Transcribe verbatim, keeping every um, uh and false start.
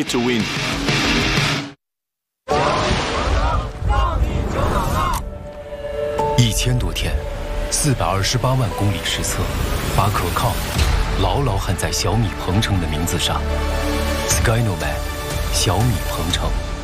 to win. 一千多天，四百二十八万公里实测，把可靠牢牢焊在小米鹏程的名字上。Skynoman，小米鹏程。